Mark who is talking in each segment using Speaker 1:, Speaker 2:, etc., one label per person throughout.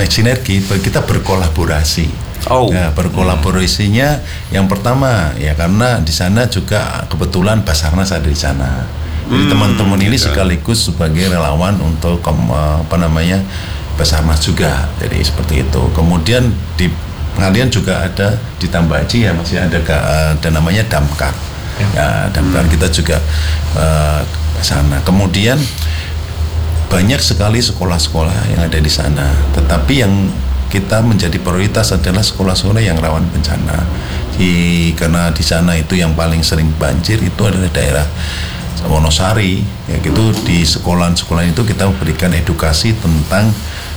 Speaker 1: sinergi, kita berkolaborasi. Ya, berkolaborasinya yang pertama ya karena di sana juga kebetulan Basarnas ada di sana. Jadi teman-teman ini sekaligus sebagai relawan untuk Basarnas juga. Jadi seperti itu. Kemudian di pengadilan juga ada ditambah Haji ya masih ada namanya Damkar. Ya, Damkar kita juga ke sana. Kemudian banyak sekali sekolah-sekolah yang ada di sana. Tetapi yang kita menjadi prioritas adalah sekolah-sekolah yang rawan bencana. Karena di sana itu yang paling sering banjir itu adalah daerah Wonosari. Ya gitu di sekolah-sekolah itu kita berikan edukasi tentang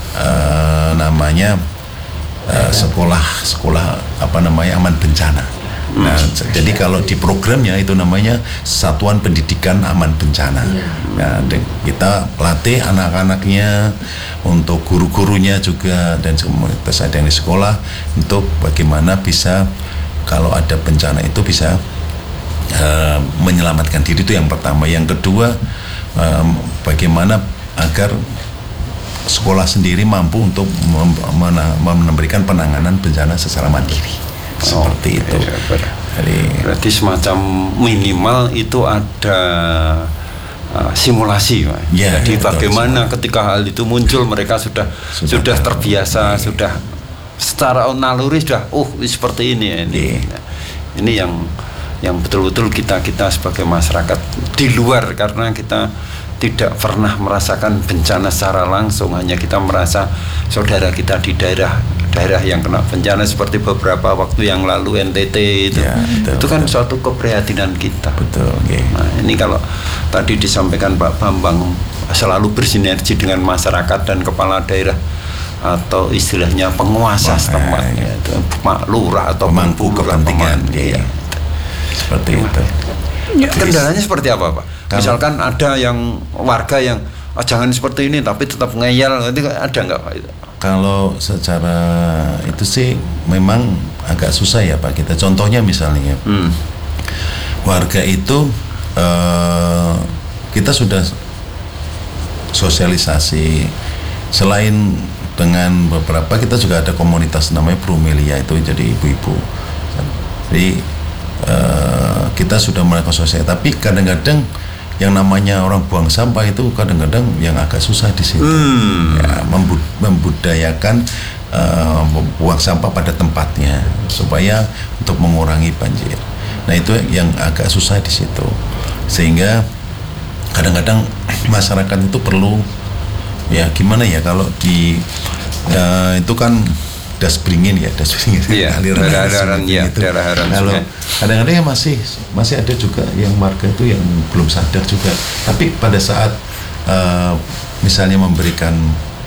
Speaker 1: sekolah aman bencana. Nah, jadi kalau di programnya itu namanya Satuan Pendidikan Aman Bencana. Nah, kita latih anak-anaknya, untuk guru-gurunya juga dan komunitas ada yang di sekolah untuk bagaimana bisa kalau ada bencana itu bisa menyelamatkan diri, itu yang pertama. Yang kedua, bagaimana agar sekolah sendiri mampu untuk memberikan penanganan bencana secara mandiri. Seperti itu.
Speaker 2: Berarti semacam minimal itu ada simulasi, Pak.
Speaker 1: Ya,
Speaker 2: jadi
Speaker 1: betul,
Speaker 2: bagaimana ketika hal itu muncul mereka sudah terbiasa, sudah secara naluri sudah seperti ini. Ini yang betul-betul kita sebagai masyarakat di luar, karena kita tidak pernah merasakan bencana secara langsung, hanya kita merasa saudara kita di daerah yang kena bencana seperti beberapa waktu yang lalu NTT itu. Ya, itu kan suatu keprihatinan kita.
Speaker 1: Betul. Okay.
Speaker 2: Nah, ini kalau tadi disampaikan Pak Bambang selalu bersinergi dengan masyarakat dan kepala daerah atau istilahnya penguasa setempat, itu Pak Lurah atau
Speaker 1: pemangku kepentingan. Ya. Seperti itu.
Speaker 2: Kendalanya seperti apa, Pak? Misalkan ada yang warga yang jangan seperti ini tapi tetap ngeyel, itu ada nggak, Pak?
Speaker 1: Kalau secara itu sih memang agak susah ya Pak kita. Contohnya misalnya warga itu kita sudah sosialisasi, selain dengan beberapa kita juga ada komunitas namanya Brumelia, itu jadi ibu-ibu. Jadi kita sudah melakukan sosialisasi, tapi kadang-kadang yang namanya orang buang sampah itu kadang-kadang yang agak susah di situ. Ya, membudayakan buang sampah pada tempatnya supaya untuk mengurangi banjir. Nah, itu yang agak susah di situ. Sehingga kadang-kadang masyarakat itu perlu ya gimana ya kalau di itu kan dasbringin aliran itu. Kalau kadang-kadang ya masih ada juga yang warga itu yang belum sadar juga. Tapi pada saat misalnya memberikan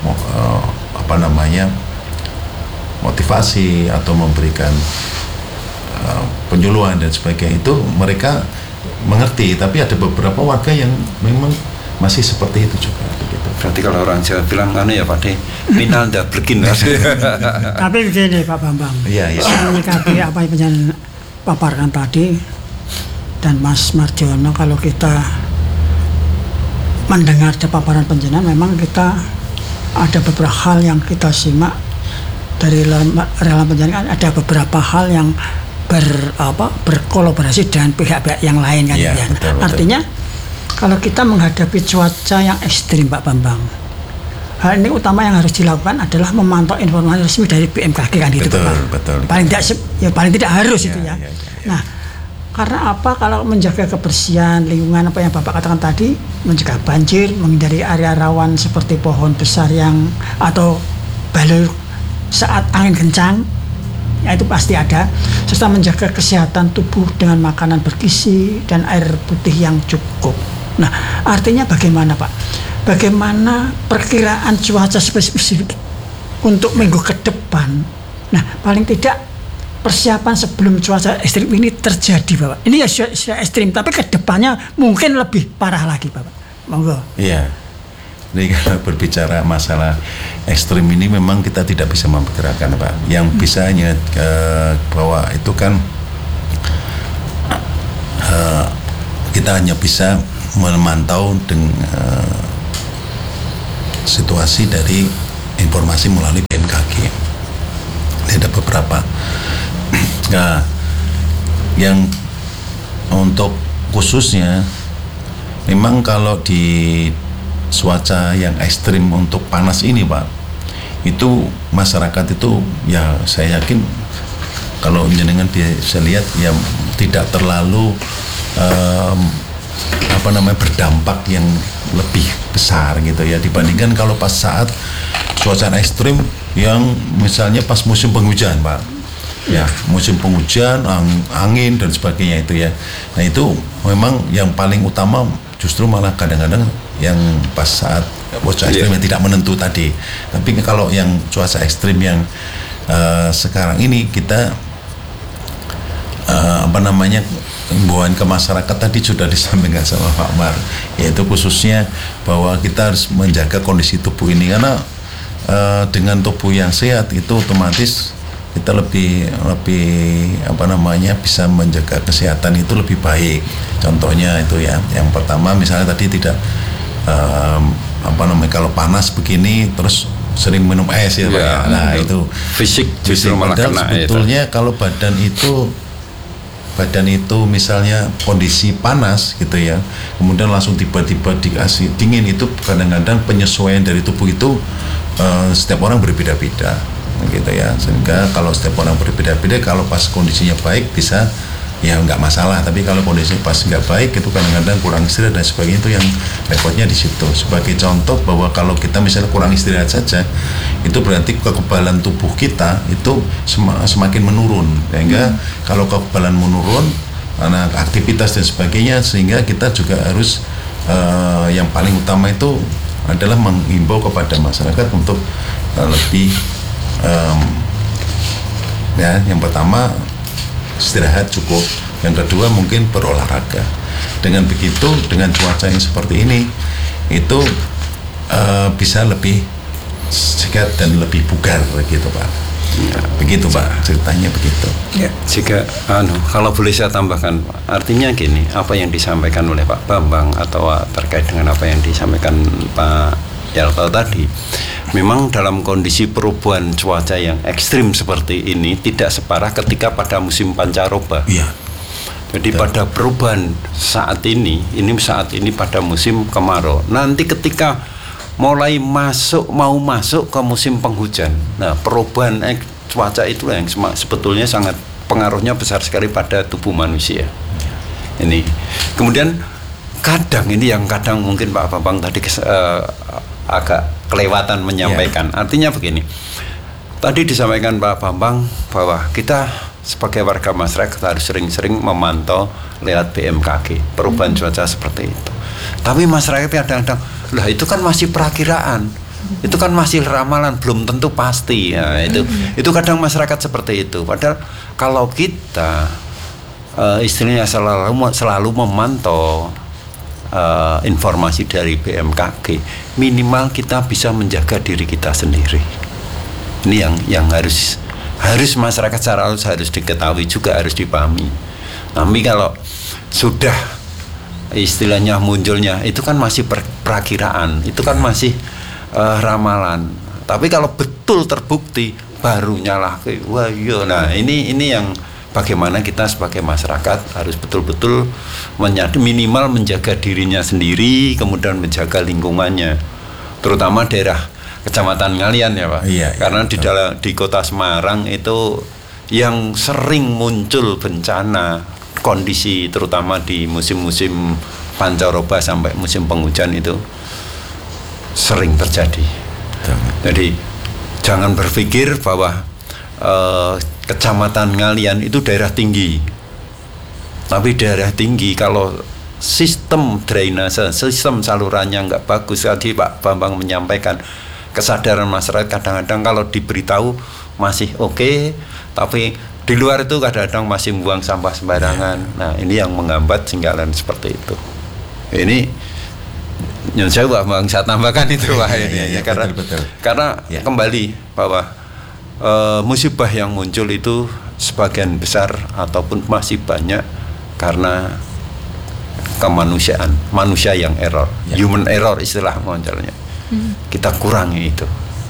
Speaker 1: motivasi atau memberikan penyuluhan dan sebagainya, itu mereka mengerti. Tapi ada beberapa warga yang memang masih seperti itu juga. Begitu.
Speaker 2: Berarti kalau orang Jawa bilang ya Pak De, minal ndablekin.
Speaker 3: Tapi begini Pak Bambang, menyikapi apa yang penjelasan paparkan tadi dan Mas Marjono, kalau kita mendengar paparan penjelasan, memang kita ada beberapa hal yang kita simak dari relawan penjelasan. Ada beberapa hal yang berkolaborasi dengan pihak-pihak yang lain kan.
Speaker 1: Ya, betul.
Speaker 3: Artinya kalau kita menghadapi cuaca yang ekstrim Pak Bambang, hal ini utama yang harus dilakukan adalah memantau informasi resmi dari BMKG kan gitu Pak.
Speaker 1: Betul.
Speaker 3: Paling tidak harus itu ya. Nah, karena apa? Kalau menjaga kebersihan lingkungan, apa yang Bapak katakan tadi, mencegah banjir, menghindari area rawan seperti pohon besar atau balur saat angin kencang, ya itu pasti ada. Serta menjaga kesehatan tubuh dengan makanan bergizi dan air putih yang cukup. Nah, artinya bagaimana Pak? Bagaimana perkiraan cuaca spesifik untuk minggu ke depan? Nah, paling tidak persiapan sebelum cuaca ekstrim ini terjadi Bapak. Ini ya sudah ekstrim, tapi ke depannya mungkin lebih parah lagi Bapak. Monggo.
Speaker 1: Iya. Jadi kalau berbicara masalah ekstrim ini memang kita tidak bisa memperkirakan Pak. Yang bisa hanya bahwa itu kan kita hanya bisa memantau dengan situasi dari informasi melalui BMKG. Ada beberapa. Nah, yang untuk khususnya memang kalau di cuaca yang ekstrim untuk panas ini Pak, itu masyarakat itu ya saya yakin kalau jenengan bisa lihat ya tidak terlalu berdampak yang lebih besar gitu ya, dibandingkan kalau pas saat cuaca ekstrim yang misalnya pas musim penghujan Pak, ya musim penghujan, angin dan sebagainya itu ya. Nah itu memang yang paling utama justru malah kadang-kadang yang pas saat cuaca ekstrim yang tidak menentu tadi. Tapi kalau yang cuaca ekstrim yang sekarang ini kita himbauan ke masyarakat tadi sudah disampaikan sama Pak Mar, yaitu khususnya bahwa kita harus menjaga kondisi tubuh ini, karena dengan tubuh yang sehat itu otomatis kita lebih bisa menjaga kesehatan itu lebih baik. Contohnya itu ya, yang pertama misalnya tadi tidak kalau panas begini terus sering minum es ya Pak ya. Nah itu
Speaker 2: fisik justru malah kena.
Speaker 1: Sebetulnya kalau badan itu misalnya kondisi panas gitu ya, kemudian langsung tiba-tiba dikasih dingin, itu kadang-kadang penyesuaian dari tubuh itu setiap orang berbeda-beda gitu ya, sehingga kalau setiap orang berbeda-beda, kalau pas kondisinya baik bisa ya nggak masalah, tapi kalau kondisinya pas nggak baik itu kadang-kadang kurang istirahat dan sebagainya, itu yang repotnya di situ. Sebagai contoh bahwa kalau kita misalnya kurang istirahat saja, itu berarti kekebalan tubuh kita itu semakin menurun, sehingga kalau kekebalan menurun, karena aktivitas dan sebagainya, sehingga kita juga harus yang paling utama itu adalah menghimbau kepada masyarakat untuk lebih yang pertama istirahat cukup, yang kedua mungkin berolahraga. Dengan begitu, dengan cuaca yang seperti ini itu bisa lebih sehat dan lebih bugar gitu Pak. Ya, begitu Pak, ceritanya begitu.
Speaker 2: Ya, jika kalau boleh saya tambahkan, artinya gini, apa yang disampaikan oleh Pak Bambang atau terkait dengan apa yang disampaikan Pak Yalto tadi, memang dalam kondisi perubahan cuaca yang ekstrim seperti ini tidak separah ketika pada musim pancaroba.
Speaker 1: Iya.
Speaker 2: Jadi pada perubahan saat ini pada musim kemarau. Nanti ketika mau masuk ke musim penghujan. Nah, perubahan cuaca itu yang sebetulnya sangat pengaruhnya besar sekali pada tubuh manusia. Ini. Kemudian kadang mungkin Pak Bambang tadi agak kelewatan menyampaikan. Artinya begini. Tadi disampaikan Pak Bambang bahwa kita sebagai warga masyarakat harus sering-sering memantau lewat BMKG perubahan cuaca seperti itu. Tapi masyarakat kadang-kadang, lah itu kan masih perakiraan, itu kan masih ramalan, belum tentu pasti. Ya, itu kadang masyarakat seperti itu. Padahal kalau kita istilahnya selalu memantau informasi dari BMKG, minimal kita bisa menjaga diri kita sendiri. Ini yang harus masyarakat secara harus diketahui juga, harus dipahami. Tapi kalau sudah istilahnya munculnya, itu kan masih perakiraan, itu kan masih ramalan. Tapi kalau betul terbukti, baru nyalah ke wah iya. Nah ini yang bagaimana kita sebagai masyarakat harus betul-betul minimal menjaga dirinya sendiri, kemudian menjaga lingkungannya, terutama daerah Kecamatan Ngalian ya Pak.
Speaker 1: Iya,
Speaker 2: karena di kota Semarang itu yang sering muncul bencana kondisi, terutama di musim-musim pancaroba sampai musim penghujan itu sering terjadi. Jadi jangan berpikir bahwa Kecamatan Ngalian itu daerah tinggi. Tapi daerah tinggi kalau sistem drainase, sistem salurannya nggak bagus, tadi Pak Bambang menyampaikan, kesadaran masyarakat kadang-kadang kalau diberitahu masih oke, tapi di luar itu kadang-kadang masih buang sampah sembarangan. Nah ini yang menghambat singgalan seperti itu. Ini yang saya tambahkan itu Pak. Karena kembali bahwa musibah yang muncul itu sebagian besar ataupun masih banyak karena kemanusiaan, manusia yang error, human error istilah munculnya. Kita kurangi itu.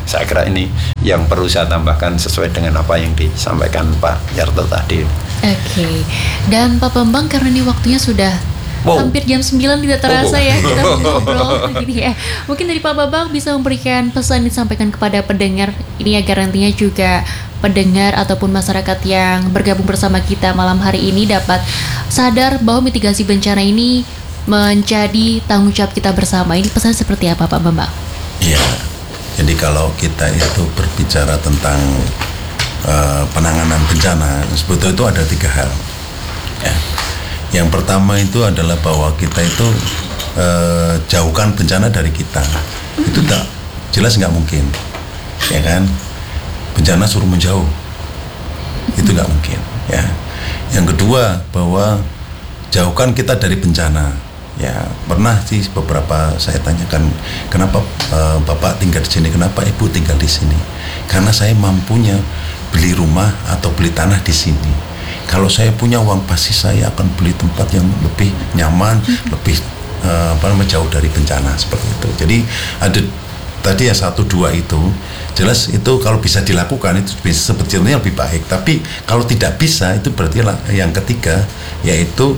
Speaker 2: Saya kira ini yang perlu saya tambahkan sesuai dengan apa yang disampaikan Pak Yarto tadi.
Speaker 4: Oke. Dan Pak Bambang, karena ini waktunya sudah hampir jam 9, tidak terasa ya kita ngobrol begini ya. Mungkin dari Pak Bambang bisa memberikan pesan disampaikan kepada pendengar ini agar nantinya juga pendengar ataupun masyarakat yang bergabung bersama kita malam hari ini dapat sadar bahwa mitigasi bencana ini menjadi tanggung jawab kita bersama. Ini pesan seperti apa Pak Bambang?
Speaker 1: Iya. Jadi kalau kita itu berbicara tentang penanganan bencana, sebetulnya itu ada 3 hal. Ya. Yang pertama itu adalah bahwa kita itu jauhkan bencana dari kita. Itu tak jelas nggak mungkin, ya kan? Bencana suruh menjauh, itu nggak mungkin. Ya. Yang kedua bahwa jauhkan kita dari bencana. Ya pernah sih beberapa saya tanyakan kenapa Bapak tinggal di sini, kenapa Ibu tinggal di sini? Karena saya mampunya beli rumah atau beli tanah di sini. Kalau saya punya uang pasti saya akan beli tempat yang lebih nyaman, lebih jauh dari bencana seperti itu. Jadi ada tadi ya 1, 2 itu jelas itu kalau bisa dilakukan itu sebetulnya lebih baik. Tapi kalau tidak bisa itu berarti yang ketiga yaitu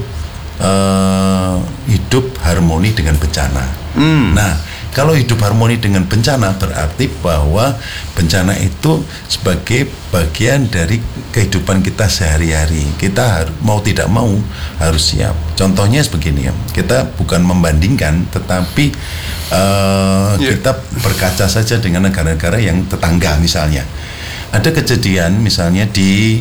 Speaker 1: hidup harmoni dengan bencana. Nah, kalau hidup harmoni dengan bencana berarti bahwa bencana itu sebagai bagian dari kehidupan kita sehari-hari. Kita mau tidak mau harus siap. Contohnya sebegini ya, kita bukan membandingkan, tetapi kita berkaca saja dengan negara-negara yang tetangga misalnya. Ada kejadian misalnya di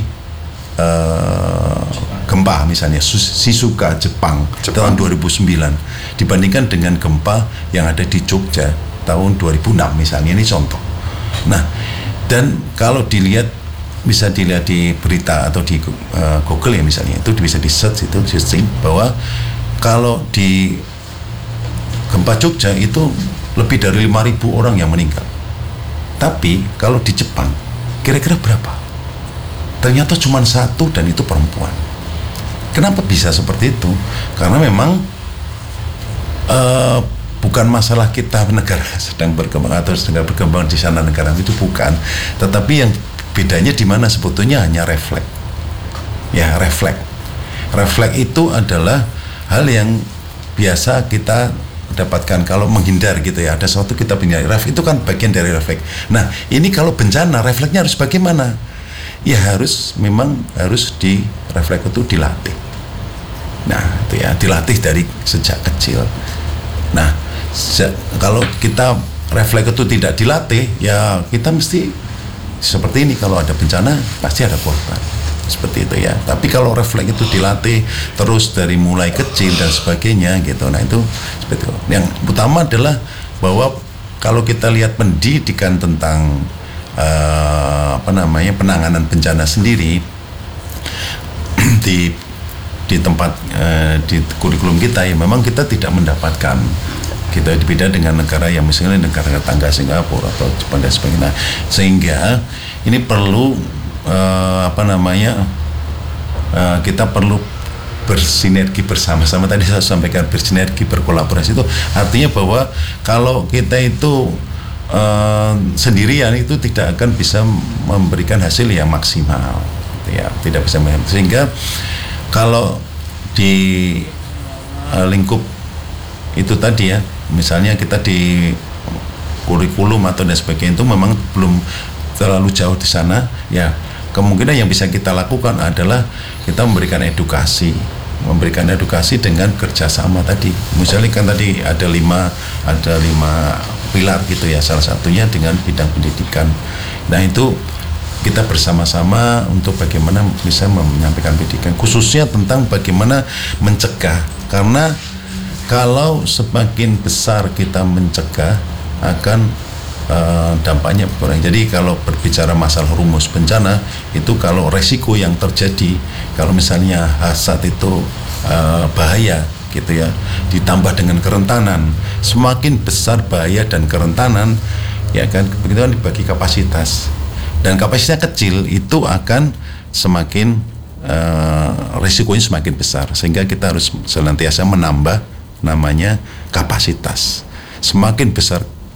Speaker 1: gempa misalnya Shizuoka Jepang tahun 2009 dibandingkan dengan gempa yang ada di Jogja tahun 2006 misalnya, ini contoh. Nah, dan kalau bisa dilihat di berita atau di Google ya misalnya, itu bisa di search itu searching bahwa kalau di gempa Jogja itu lebih dari 5.000 orang yang meninggal. Tapi kalau di Jepang kira-kira berapa? Ternyata cuma 1 dan itu perempuan. Kenapa bisa seperti itu? Karena memang bukan masalah kita negara sedang berkembang atau sedang berkembang di sana negara itu, bukan. Tetapi yang bedanya di mana sebetulnya hanya refleks. Ya, refleks. Refleks itu adalah hal yang biasa kita dapatkan kalau menghindar gitu ya. Ada sesuatu kita menghindari. Itu kan bagian dari refleks. Nah, ini kalau bencana refleksnya harus bagaimana? Ya harus di refleks itu dilatih. Nah itu ya, dilatih dari sejak kecil. Nah kalau kita refleks itu tidak dilatih, ya kita mesti seperti ini, kalau ada bencana pasti ada korban seperti itu ya. Tapi kalau refleks itu dilatih terus dari mulai kecil dan sebagainya gitu, nah itu seperti itu. Yang utama adalah bahwa kalau kita lihat pendidikan tentang penanganan bencana sendiri di tempat di kurikulum kita ya, memang kita tidak mendapatkan. Kita beda dengan negara yang misalnya negara tetangga Singapura atau Jepang dan sebagainya. Sehingga ini perlu kita perlu bersinergi bersama-sama. Tadi saya sampaikan bersinergi, berkolaborasi, itu artinya bahwa kalau kita itu sendirian itu tidak akan bisa memberikan hasil yang maksimal ya, tidak bisa. Sehingga kalau di lingkup itu tadi ya, misalnya kita di kurikulum atau dan sebagainya itu memang belum terlalu jauh di sana ya, kemungkinan yang bisa kita lakukan adalah kita memberikan edukasi dengan kerjasama tadi. Misalnya kan tadi ada lima pilar gitu ya, salah satunya dengan bidang pendidikan. Nah itu kita bersama-sama untuk bagaimana bisa menyampaikan pendidikan, khususnya tentang bagaimana mencegah. Karena kalau semakin besar kita mencegah akan dampaknya berkurang. Jadi kalau berbicara masalah rumus bencana itu, kalau resiko yang terjadi kalau misalnya hasad itu bahaya gitu ya, ditambah dengan kerentanan, semakin besar bahaya dan kerentanan ya kan, begitu kan dibagi kapasitas, dan kapasitasnya kecil itu akan semakin risikonya semakin besar, sehingga kita harus senantiasa menambah namanya kapasitas. Semakin besar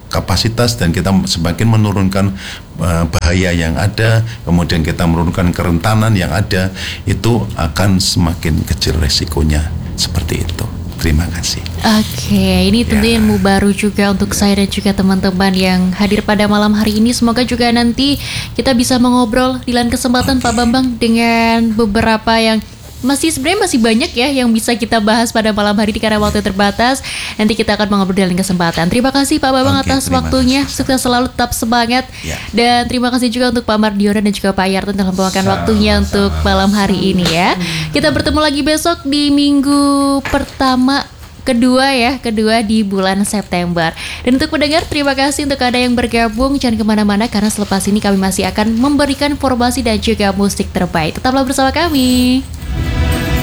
Speaker 1: kapasitas dan kita semakin menurunkan bahaya yang ada, kemudian kita menurunkan kerentanan yang ada, itu akan semakin kecil resikonya. Seperti itu. Terima kasih.
Speaker 4: Oke, ini tentunya ilmu baru juga untuk saya dan juga teman-teman yang hadir pada malam hari ini. Semoga juga nanti kita bisa mengobrol di lain kesempatan Pak Bambang dengan beberapa yang sebenarnya masih banyak ya yang bisa kita bahas pada malam hari ini karena waktu terbatas. Nanti kita akan mengobrol di lain kesempatan. Terima kasih Pak Bambang atas waktunya. Sukses selalu, tetap semangat. Dan terima kasih juga untuk Pak Mardiono dan juga Pak Yarton telah meluangkan waktunya untuk malam hari ini ya. Kita bertemu lagi besok di minggu kedua di bulan September. Dan untuk pendengar, terima kasih untuk Anda yang bergabung. Jangan kemana-mana karena selepas ini kami masih akan memberikan informasi dan juga musik terbaik. Tetaplah bersama kami.